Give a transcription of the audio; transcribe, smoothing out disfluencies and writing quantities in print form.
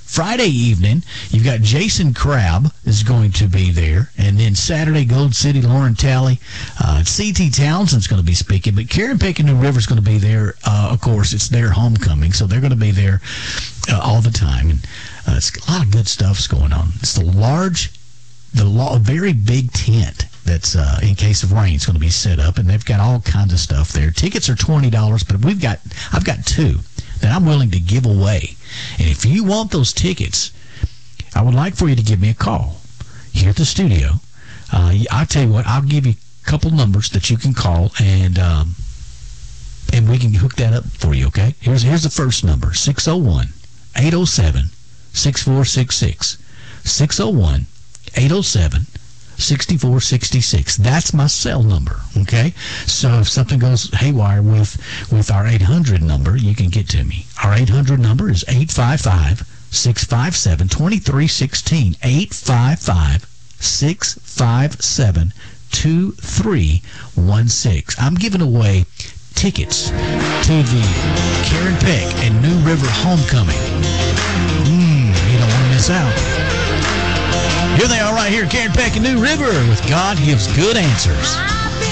Friday evening, you've got Jason Crabb is going to be there. And then Saturday, Gold City, Lauren Talley. C.T. Townsend's going to be speaking. But Karen Peck and New River's going to be there. Of course, it's their homecoming, so they're going to be there all the time. And it's a lot of good stuff's going on. It's very big tent that's in case of rain is going to be set up, and they've got all kinds of stuff there. Tickets are $20, but I've got two that I'm willing to give away. And if you want those tickets, I would like for you to give me a call here at the studio. I'll tell you what, I'll give you a couple numbers that you can call, and we can hook that up for you, okay? Here's the first number, 601-807-6466. 601-807-6466. That's my cell number, okay? So if something goes haywire with our 800 number, you can get to me. Our 800 number is 855-657-2316. 855-657-2316. I'm giving away tickets to the Karen Peck and New River Homecoming. You don't want to miss out. Here they are right here, Karen Peck and New River with God Gives Good Answers.